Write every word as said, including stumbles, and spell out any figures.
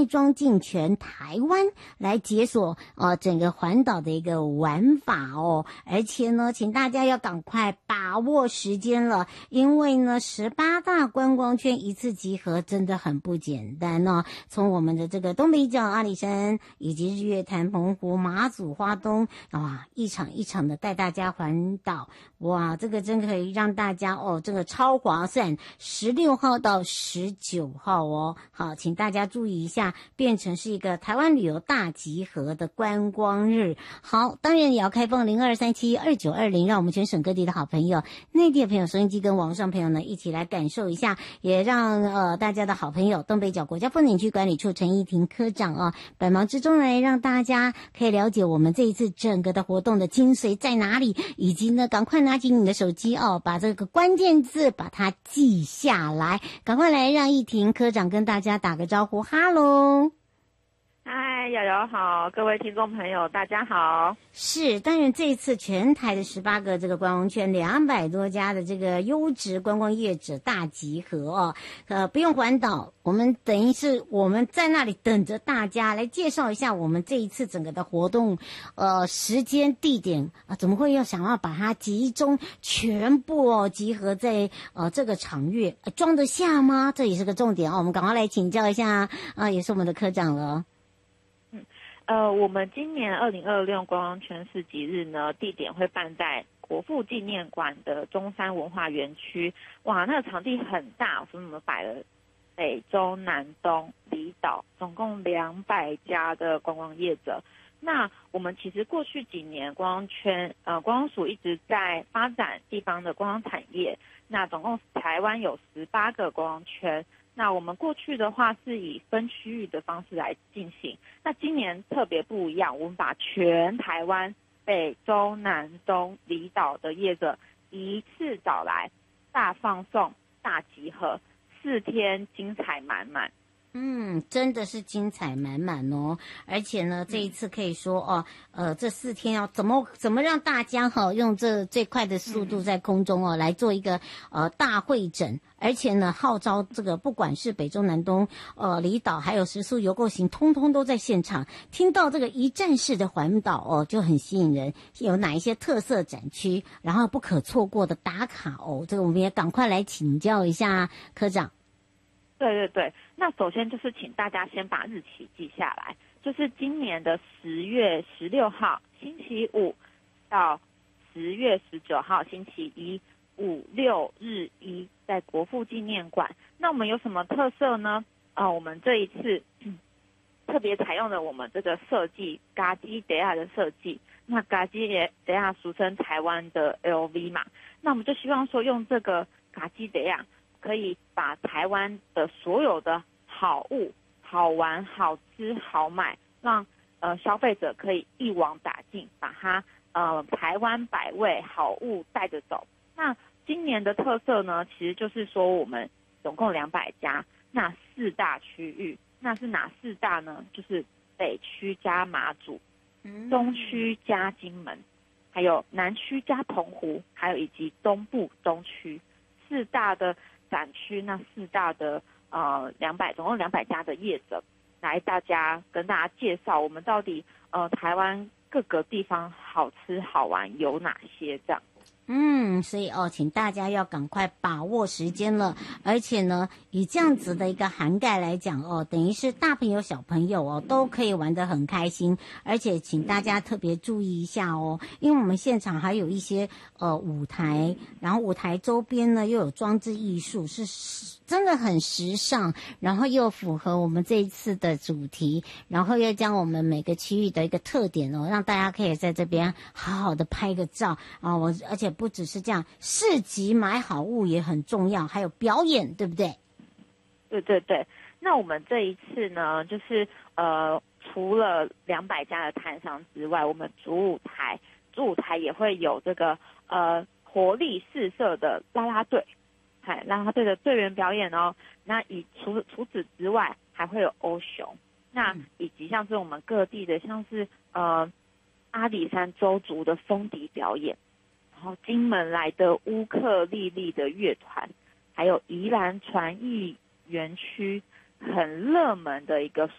再装进全台湾来解锁呃整个环岛的一个玩法哦。而且呢，请大家要赶快把握时间了，因为呢十八大观光圈一次集合真的很不简单哦。从我们的这个东北角、阿里山以及日月潭、澎湖、马祖、花东，哇，一场一场的带大家环岛，哇，这个真可以让大家哦，这个超划算。十六号到十九号哦，好，请大家注意一下，变成是一个台湾旅游大集合的观光日。好，当然也要开放零二三七二九二零，让我们全省各地的好朋友、内地的朋友、收音机跟网上朋友呢一起来感受一下，也让呃大家的好朋友东北角国家风景区管理处陈怡婷科长啊，百忙之中来让大家可以了解我们这一次整个的活动的精髓在哪里，以及呢，赶快拿起你的手机哦，把这个关键字把它记下来，赶快来让怡婷科长跟大家打个招呼，哈喽。 嗨，瑶瑶好，各位听众朋友大家好。 是，当然这一次全台的十八个这个观光圈，两百多家的这个优质观光业者大集合哦，呃，不用环岛，我们等于是我们在那里等着大家来介绍一下我们这一次整个的活动，呃，时间地点啊，怎么会要想要把它集中全部哦集合在呃这个场域，呃装得下吗？这也是个重点哦，我们赶快来请教一下啊、呃，也是我们的科长了。 呃，我们今年二零二六观光圈市集日呢，地点会办在国父纪念馆的中山文化园区。哇，那个场地很大，所以我们摆了北中南东离岛，总共两百家的观光业者。那我们其实过去几年观光圈，呃，观光署一直在发展地方的观光产业。那总共台湾有十八个观光圈。那我们过去的话是以分区域的方式来进行，那今年特别不一样，我们把全台湾北中南东离岛的业者一次找来，大放送、大集合，四天精彩满满。 嗯，真的是精彩满满哦！而且呢，这一次可以说哦，呃，这四天要怎么怎么让大家哈、哦、用这最快的速度在空中哦、嗯、来做一个呃大会诊，而且呢，号召这个不管是北中南东呃离岛，还有食宿游购行，通通都在现场。听到这个一站式的环岛哦，就很吸引人。有哪一些特色展区，然后不可错过的打卡哦，这个我们也赶快来请教一下科长。 对对对，那首先就是请大家先把日期记下来，就是今年的十月十六号星期五到十月十九号星期一，五六日一在国父纪念馆。那我们有什么特色呢？啊、呃，我们这一次、嗯、特别采用了我们这个设计嘎基德亚的设计。那嘎基德亚俗称台湾的 L V 嘛，那我们就希望说用这个嘎基德亚。可以把台湾的所有的好物、好玩、好吃、好买，让呃消费者可以一网打尽，把它呃台湾百味好物带着走。那今年的特色呢，其实就是说我们总共两百家，那四大区域，那是哪四大呢？就是北区加马祖，中区加金门，还有南区加澎湖，还有以及东部东区四大的展区，那四大的呃两百总共两百家的业者来，大家跟大家介绍我们到底呃台湾各个地方好吃好玩有哪些这样。 嗯，所以哦，请大家要赶快把握时间了。而且呢，以这样子的一个涵盖来讲哦，等于是大朋友小朋友哦都可以玩得很开心。而且请大家特别注意一下哦，因为我们现场还有一些呃舞台，然后舞台周边呢又有装置艺术，是真的很时尚，然后又符合我们这一次的主题，然后又将我们每个区域的一个特点哦，让大家可以在这边好好的拍个照啊！我而且不只是这样，市集买好物也很重要，还有表演，对不对？ 对对对，那我们这一次呢，就是呃，除了两百家的摊商之外，我们主舞台，主舞台也会有这个呃活力四射的啦啦队，嗨，啦啦队的队员表演哦。那以除除此之外，还会有欧熊，那以及像是我们各地的，像是呃阿里山州族的风笛表演。然后金门来的乌克丽丽的乐团，还有宜兰传艺园区很热门的一个